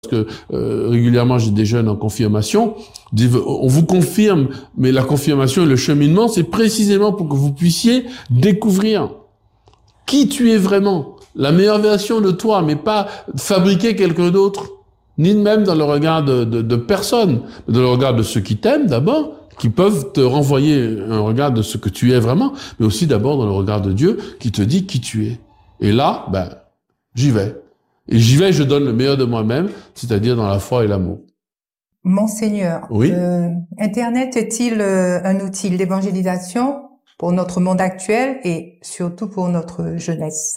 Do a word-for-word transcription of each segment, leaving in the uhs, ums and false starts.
que euh, régulièrement j'ai des jeunes en confirmation, on vous confirme, mais la confirmation et le cheminement, c'est précisément pour que vous puissiez découvrir qui tu es vraiment, la meilleure version de toi, mais pas fabriquer quelqu'un d'autre, ni même dans le regard de, de, de personne, mais dans le regard de ceux qui t'aiment d'abord, qui peuvent te renvoyer un regard de ce que tu es vraiment, mais aussi d'abord dans le regard de Dieu qui te dit qui tu es. Et là, ben, j'y vais. Et j'y vais, je donne le meilleur de moi-même, c'est-à-dire dans la foi et l'amour. Monseigneur, oui euh, Internet est-il euh, un outil d'évangélisation pour notre monde actuel et surtout pour notre jeunesse?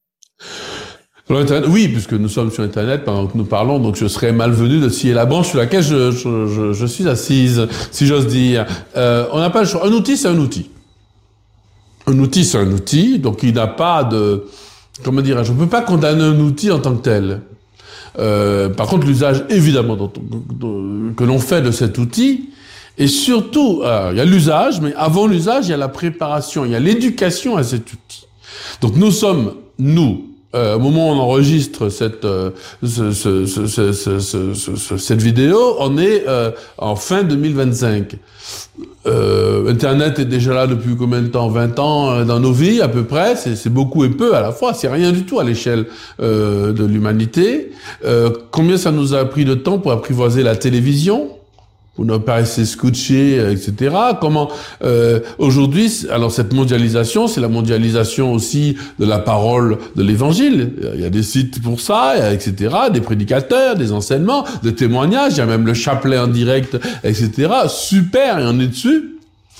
Alors, Internet, oui, puisque nous sommes sur Internet pendant que nous parlons, donc je serais malvenu de scier la branche sur laquelle je, je, je, je suis assise, si j'ose dire. Euh, on n'a pas le choix. Un outil, c'est un outil. Un outil, c'est un outil, donc il n'a pas de... Comment dirais-je? On ne peut pas condamner un outil en tant que tel. Euh, par contre, l'usage, évidemment, dont, dont, que l'on fait de cet outil, et surtout, alors, il y a l'usage, mais avant l'usage, il y a la préparation, il y a l'éducation à cet outil. Donc nous sommes, nous, euh, au moment où on enregistre cette, euh, ce, ce, ce, ce, ce, ce, ce, cette vidéo, on est euh, en fin deux mille vingt-cinq. Euh, Internet est déjà là depuis combien de temps? vingt ans euh, dans nos vies à peu près, c'est beaucoup et peu à la fois, c'est rien du tout à l'échelle euh, de l'humanité. Euh, combien ça nous a pris de temps pour apprivoiser la télévision, pour ne pas rester scotché, et cetera. Comment euh, aujourd'hui, alors cette mondialisation, c'est la mondialisation aussi de la parole de l'Évangile. Il y a des sites pour ça, et cetera. Des prédicateurs, des enseignements, des témoignages. Il y a même le chapelet en direct, et cetera. Super, et on est dessus.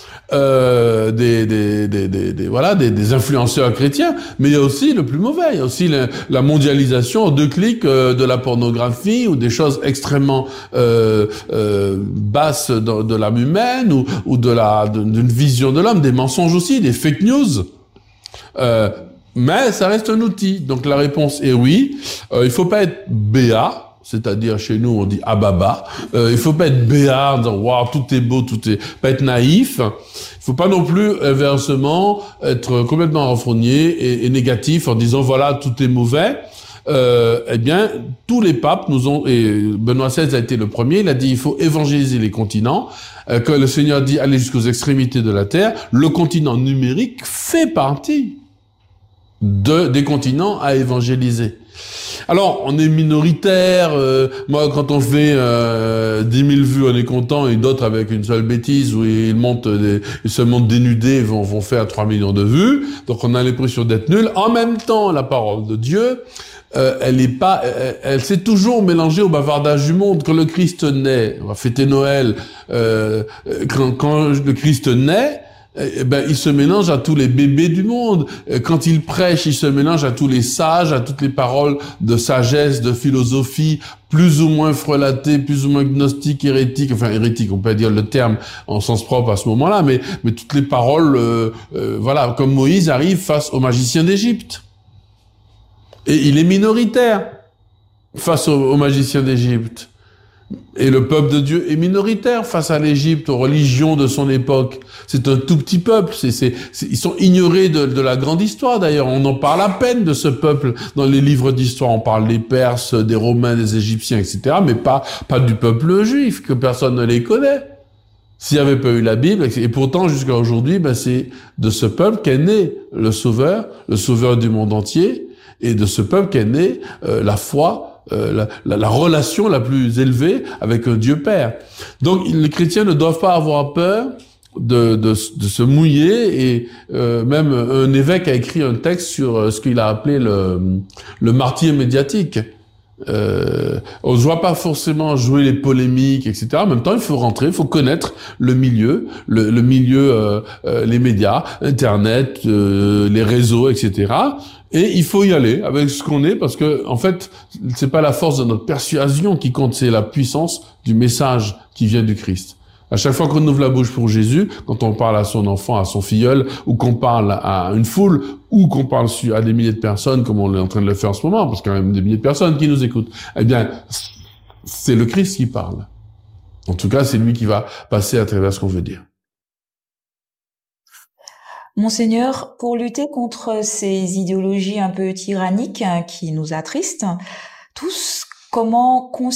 Euh, des, des, des, des, des, voilà, des, des influenceurs chrétiens, mais il y a aussi le plus mauvais, il y a aussi la, la mondialisation en deux clics euh, de la pornographie ou des choses extrêmement euh, euh, basses de, de l'âme humaine ou, ou de la d'une vision de l'homme, des mensonges aussi, des fake news. Euh, mais ça reste un outil. Donc la réponse est oui. Euh, il faut pas être béat. C'est-à-dire chez nous on dit ababa. Euh, il faut pas être béat en disant waouh tout est beau, tout est pas être naïf. Il faut pas non plus inversement être complètement renfrogné et, et négatif en disant voilà tout est mauvais. Euh, eh bien tous les papes nous ont et Benoît seize a été le premier. Il a dit il faut évangéliser les continents. Euh, quand le Seigneur dit allez jusqu'aux extrémités de la terre, le continent numérique fait partie de des continents à évangéliser. Alors, on est minoritaire. Euh, moi, quand on fait euh, dix mille vues, on est content, et d'autres avec une seule bêtise où ils montent, des, ils se montent dénudés, vont, vont faire trois millions de vues. Donc, on a l'impression d'être nul. En même temps, la parole de Dieu, euh, elle est pas, elle, elle s'est toujours mélangée au bavardage du monde. Quand le Christ naît, on va fêter Noël. Euh, quand, quand le Christ naît. Eh ben, il se mélange à tous les bébés du monde. Quand il prêche, il se mélange à tous les sages, à toutes les paroles de sagesse, de philosophie, plus ou moins frelatées, plus ou moins gnostiques, hérétiques, enfin hérétiques, on peut dire le terme en sens propre à ce moment-là, mais, mais toutes les paroles, euh, euh, voilà, comme Moïse arrive face aux magiciens d'Égypte. Et il est minoritaire face aux, aux magiciens d'Égypte. Et le peuple de Dieu est minoritaire face à l'Égypte, aux religions de son époque. C'est un tout petit peuple. C'est, c'est, c'est, ils sont ignorés de, de la grande histoire, d'ailleurs. On en parle à peine de ce peuple dans les livres d'histoire. On parle des Perses, des Romains, des Égyptiens, et cetera, mais pas, pas du peuple juif, que personne ne les connaît. S'il n'y avait pas eu la Bible, et pourtant, jusqu'à aujourd'hui, ben, c'est de ce peuple qu'est né le Sauveur, le Sauveur du monde entier, et de ce peuple qu'est né euh, la foi, Euh, la, la, la relation la plus élevée avec un Dieu Père. Donc les chrétiens ne doivent pas avoir peur de, de, de se mouiller, et euh, même un évêque a écrit un texte sur ce qu'il a appelé le, le martyr médiatique. Euh, on ne doit pas forcément jouer les polémiques, et cetera. En même temps, il faut rentrer, il faut connaître le milieu, le, le milieu, euh, euh, les médias, Internet, euh, les réseaux, et cetera. Et il faut y aller avec ce qu'on est, parce que en fait, c'est pas la force de notre persuasion qui compte, c'est la puissance du message qui vient du Christ. À chaque fois qu'on ouvre la bouche pour Jésus, quand on parle à son enfant, à son filleul, ou qu'on parle à une foule, ou qu'on parle à des milliers de personnes, comme on est en train de le faire en ce moment, parce qu'il y a quand même des milliers de personnes qui nous écoutent, eh bien, c'est le Christ qui parle. En tout cas, c'est lui qui va passer à travers ce qu'on veut dire. Monseigneur, pour lutter contre ces idéologies un peu tyranniques qui nous attristent, tous, comment